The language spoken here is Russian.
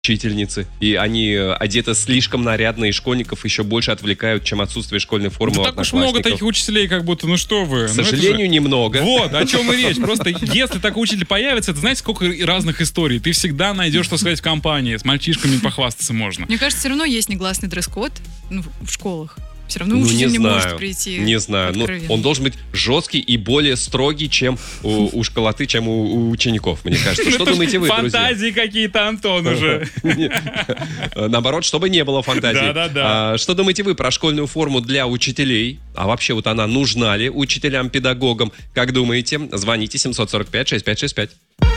учительницы, и они одеты слишком нарядно, и школьников еще больше отвлекают, чем отсутствие школьной формы у Так уж много одноклассников. таких учителей, как будто, ну что вы. К сожалению, немного. Вот, о чем и речь. Просто если такой учитель появится, это знаете, сколько разных историй. Ты всегда найдешь, что сказать в компании. С мальчишками похвастаться можно. Мне кажется, все равно есть негласный дресс-код в школах. Все равно Ну, учитель не не может знаю, прийти. не знаю. Ну, откровенно. он должен быть жесткий и более строгий, чем у школоты, чем у учеников, мне кажется. Что думаете вы, друзья? Фантазии какие-то, Антон, уже. Наоборот, чтобы не было фантазии. Да-да-да. Что думаете вы про школьную форму для учителей? А вообще вот она нужна ли учителям-педагогам? Как думаете? Звоните 745-6565.